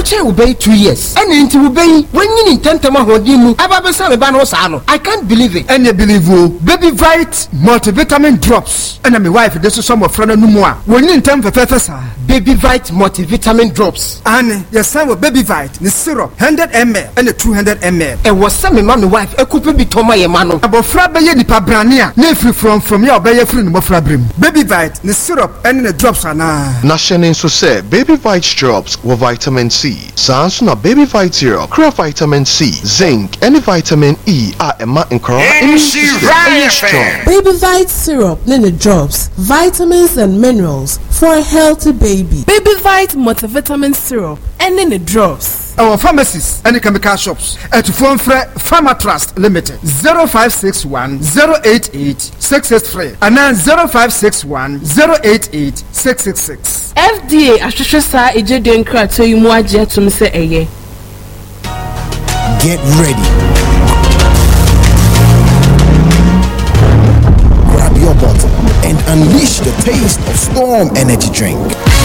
che obey 2 years and into obey when you intend to mahodimu ababesa me ba no sa no. I can't believe it. And you believe Baby Vite multivitamin drops. And my wife this is some of friend no more. When you intend for sir. Baby Vite multivitamin drops. And your son with Baby Vite the syrup 100 ml and the 200 ml. And was some my wife a couple be toma ye mano. About frabbe ye nipa brania. Ne free from your bay free no frabrim. Baby Vite the syrup and the drops are na. Nashenin so say Baby Vite drops with vitamin C. Sans na Baby Vite syrup, crea vitamin C, zinc, and vitamin E are Emma and Cora. Baby Vite syrup, Nene drops, vitamins and minerals for a healthy baby. Baby Vite multivitamin syrup and Nene drops. Our pharmacies and chemical shops at Phone Pharma Trust Limited 0561 088 663 and then 0561 088 666. FDA Ashtrasa Ejeden Krato Yumuaje to Mr. Eye. Get ready. Grab your bottle and unleash the taste of Storm Energy Drink.